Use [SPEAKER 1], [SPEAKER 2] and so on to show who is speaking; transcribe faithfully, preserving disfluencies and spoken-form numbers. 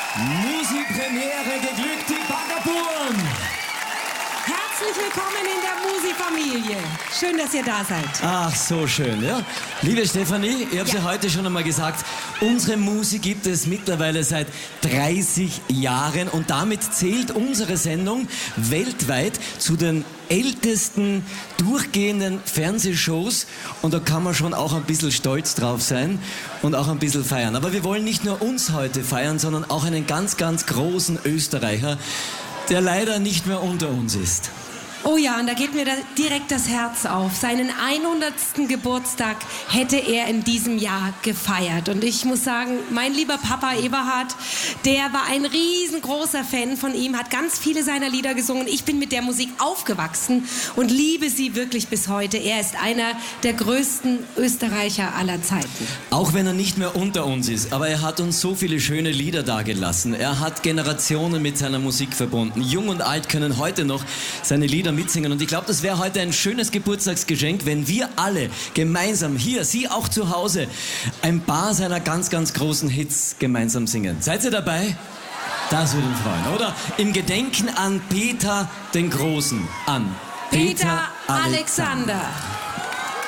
[SPEAKER 1] Musikpremiere geglückt, die Baggerburm.
[SPEAKER 2] Herzlich willkommen in der Musi-Familie. Schön, dass ihr da seid.
[SPEAKER 1] Ach, so schön, ja. Liebe Stefanie, ich habe es ja. ja heute schon einmal gesagt, unsere Musi gibt es mittlerweile seit dreißig Jahren und damit zählt unsere Sendung weltweit zu den ältesten durchgehenden Fernsehshows und da kann man schon auch ein bisschen stolz drauf sein und auch ein bisschen feiern. Aber wir wollen nicht nur uns heute feiern, sondern auch einen ganz, ganz großen Österreicher, der leider nicht mehr unter uns ist.
[SPEAKER 2] Oh ja, und da geht mir da direkt das Herz auf. Seinen hundertsten Geburtstag hätte er in diesem Jahr gefeiert. Und ich muss sagen, mein lieber Papa Eberhard, der war ein riesengroßer Fan von ihm, hat ganz viele seiner Lieder gesungen. Ich bin mit der Musik aufgewachsen und liebe sie wirklich bis heute. Er ist einer der größten Österreicher aller Zeiten.
[SPEAKER 1] Auch wenn er nicht mehr unter uns ist, aber er hat uns so viele schöne Lieder dagelassen. Er hat Generationen mit seiner Musik verbunden. Jung und alt können heute noch seine Lieder mitsingen und ich glaube, das wäre heute ein schönes Geburtstagsgeschenk, wenn wir alle gemeinsam hier, Sie auch zu Hause, ein paar seiner ganz, ganz großen Hits gemeinsam singen. Seid ihr dabei? Das würde mich freuen, oder? Im Gedenken an Peter den Großen, an
[SPEAKER 2] Peter, Peter Alexander. Alexander.